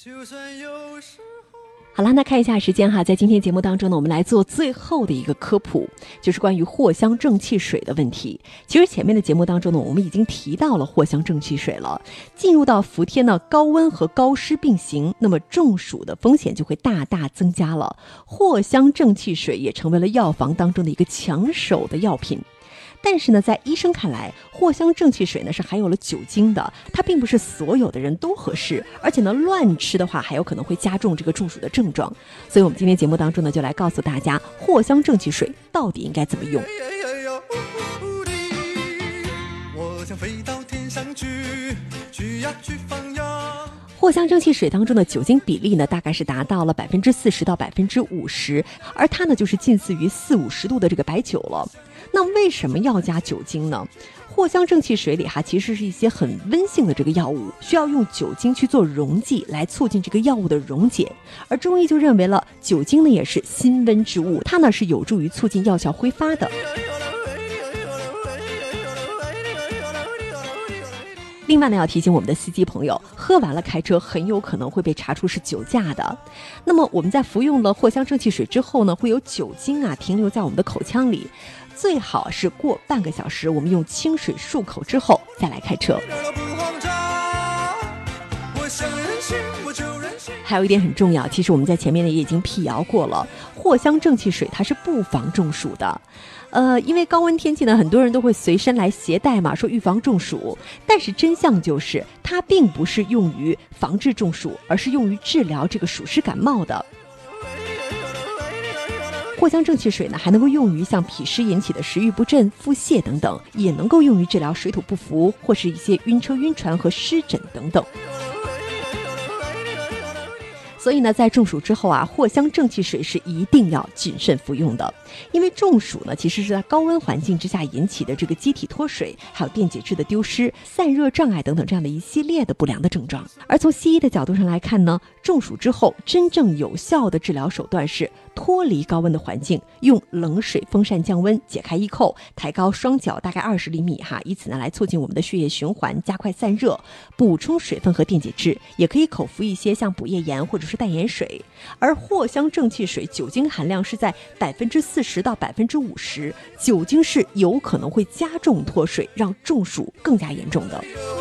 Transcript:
好了，那看一下时间哈，在今天节目当中呢，我们来做最后的一个科普，就是关于藿香正气水的问题。其实前面的节目当中呢，我们已经提到了藿香正气水了。进入到伏天呢，高温和高湿并行，那么中暑的风险就会大大增加了。藿香正气水也成为了药房当中的一个抢手的药品。但是呢，在医生看来，藿香正气水呢是含有了酒精的，它并不是所有的人都合适，而且呢，乱吃的话还有可能会加重这个中暑的症状。所以我们今天节目当中呢，就来告诉大家，藿香正气水到底应该怎么用。我想飞到天上去，去呀去放呀。藿香正气水当中的酒精比例呢，大概是达到了40%到50%，而它呢就是近似于40-50度的这个白酒了。那为什么要加酒精呢？藿香正气水里其实是一些很温性的这个药物，需要用酒精去做溶剂来促进这个药物的溶解。而中医就认为了酒精呢也是辛温之物，它呢是有助于促进药效挥发的。另外呢，要提醒我们的司机朋友，喝完了开车很有可能会被查出是酒驾的。那么我们在服用了藿香正气水之后呢，会有酒精停留在我们的口腔里，最好是过半个小时，我们用清水漱口之后再来开车。还有一点很重要，其实我们在前面呢也已经辟谣过了，藿香正气水它是不防中暑的。因为高温天气呢，很多人都会随身来携带嘛，说预防中暑，但是真相就是它并不是用于防治中暑，而是用于治疗这个暑湿感冒的。藿香正气水呢，还能够用于像脾湿引起的食欲不振、腹泻等等，也能够用于治疗水土不服或是一些晕车、晕船和湿疹等等。所以呢，在中暑之后藿香正气水是一定要谨慎服用的，因为中暑呢，其实是在高温环境之下引起的这个机体脱水，还有电解质的丢失、散热障碍等等这样的一系列的不良的症状。而从西医的角度上来看呢，中暑之后真正有效的治疗手段是脱离高温的环境，用冷水风扇降温，解开衣扣，抬高双脚大概20厘米以此呢来促进我们的血液循环，加快散热，补充水分和电解质，也可以口服一些像补液盐或者是淡盐水。而藿香正气水酒精含量是在40%到50%，酒精是有可能会加重脱水，让中暑更加严重的。